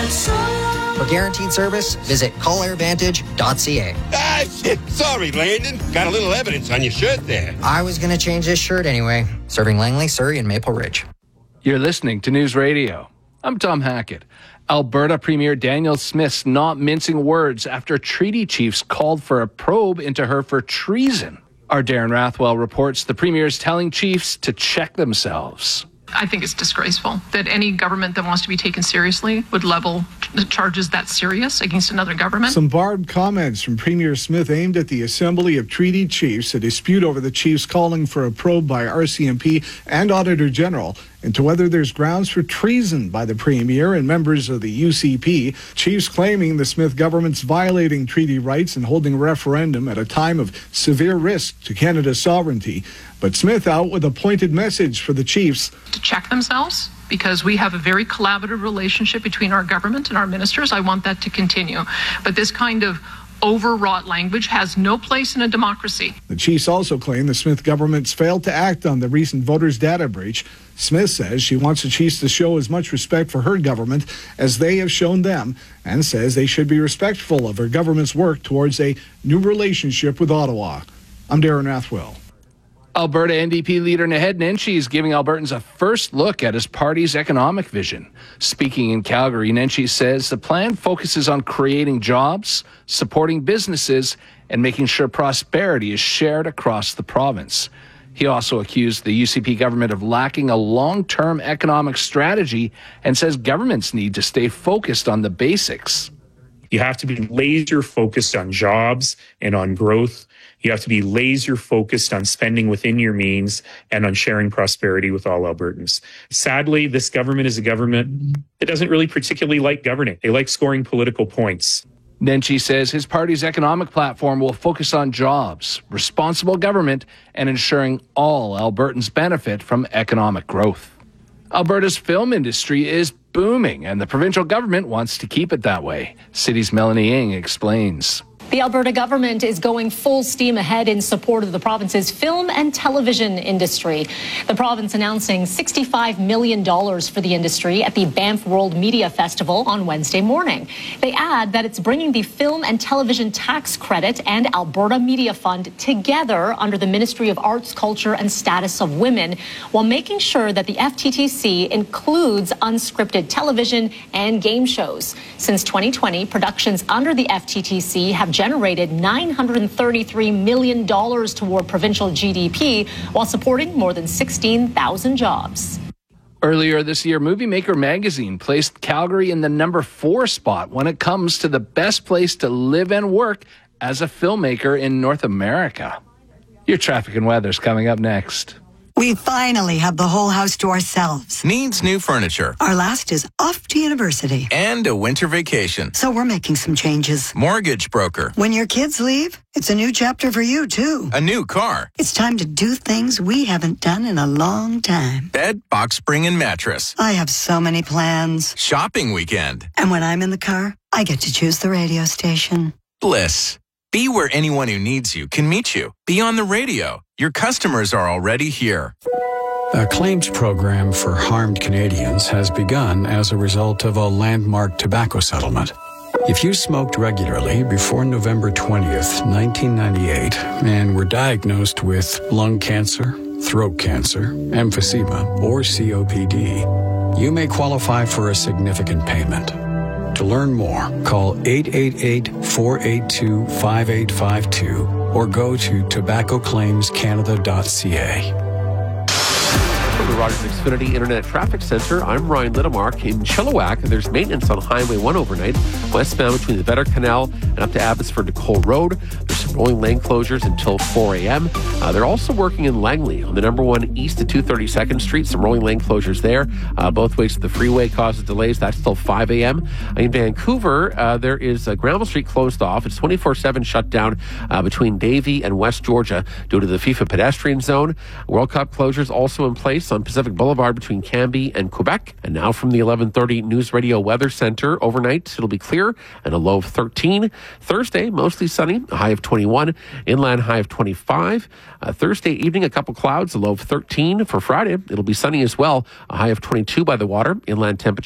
For guaranteed service, visit callairvantage.ca. Ah, shit. Sorry, Landon. Got a little evidence on your shirt there. I was going to change this shirt anyway. Serving Langley, Surrey, and Maple Ridge. You're listening to News Radio. I'm Tom Hackett. Alberta Premier Danielle Smith's not mincing words after treaty chiefs called for a probe into her for treason. Our Darren Rathwell reports the Premier is telling chiefs to check themselves. I think it's disgraceful that any government that wants to be taken seriously would level charges that serious against another government. Some barbed comments from Premier Smith aimed at the Assembly of Treaty Chiefs, a dispute over the chiefs calling for a probe by RCMP and Auditor General into whether there's grounds for treason by the Premier and members of the UCP. Chiefs claiming the Smith government's violating treaty rights and holding a referendum at a time of severe risk to Canada's sovereignty. But Smith out with a pointed message for the chiefs. To check themselves, because we have a very collaborative relationship between our government and our ministers. I want that to continue. But this kind of overwrought language has no place in a democracy. The chiefs also claim the Smith government's failed to act on the recent voters' data breach. Smith says she wants the chiefs to show as much respect for her government as they have shown them, and says they should be respectful of her government's work towards a new relationship with Ottawa. I'm Darren Rathwell. Alberta NDP leader Naheed Nenshi is giving Albertans a first look at his party's economic vision. Speaking in Calgary, Nenshi says the plan focuses on creating jobs, supporting businesses, and making sure prosperity is shared across the province. He also accused the UCP government of lacking a long-term economic strategy and says governments need to stay focused on the basics. You have to be laser focused on jobs and on growth. You have to be laser focused on spending within your means and on sharing prosperity with all Albertans. Sadly, this government is a government that doesn't really particularly like governing. They like scoring political points. Nenshi says his party's economic platform will focus on jobs, responsible government, and ensuring all Albertans benefit from economic growth. Alberta's film industry is booming, and the provincial government wants to keep it that way. City's Melanie Ng explains. The Alberta government is going full steam ahead in support of the province's film and television industry. The province announcing $65 million for the industry at the Banff World Media Festival on Wednesday morning. They add that it's bringing the Film and Television Tax Credit and Alberta Media Fund together under the Ministry of Arts, Culture and Status of Women, while making sure that the FTTC includes unscripted television and game shows. Since 2020, productions under the FTTC have generated $933 million toward provincial GDP while supporting more than 16,000 jobs. Earlier this year, Movie Maker magazine placed Calgary in the number 4 spot when it comes to the best place to live and work as a filmmaker in North America. Your traffic and weather's coming up next. We finally have the whole house to ourselves. Needs new furniture. Our last is off to university. And a winter vacation. So we're making some changes. Mortgage broker. When your kids leave, it's a new chapter for you, too. A new car. It's time to do things we haven't done in a long time. Bed, box spring, and mattress. I have so many plans. Shopping weekend. And when I'm in the car, I get to choose the radio station. Bliss. Be where anyone who needs you can meet you. Be on the radio. Your customers are already here. A claims program for harmed Canadians has begun as a result of a landmark tobacco settlement. If you smoked regularly before November 20th, 1998, and were diagnosed with lung cancer, throat cancer, emphysema, or COPD, you may qualify for a significant payment. To learn more, call 888-482-5852 or go to tobaccoclaimscanada.ca. From the Rogers Xfinity Internet Traffic Center, I'm Ryan Littlemark. In Chilliwack, there's maintenance on Highway 1 overnight, westbound between the Vetter Canal and up to Abbotsford to Cole Road. There's some rolling lane closures until 4 a.m. They're also working in Langley on the number 1 east to 232nd Street. Some rolling lane closures there. Both ways to the freeway causes delays. That's till 5 a.m. In Vancouver, there is Granville Street closed off. It's 24/7 shut down between Davie and West Georgia due to the FIFA pedestrian zone. World Cup closures also in place on Pacific Boulevard between Cambie and Quebec. And now from the 11:30 News Radio Weather Center, overnight it'll be clear and a low of 13. Thursday, mostly sunny, a high of 21. Inland high of 25. Thursday evening, a couple clouds, a low of 13. For Friday, it'll be sunny as well, a high of 22 by the water. Inland temperature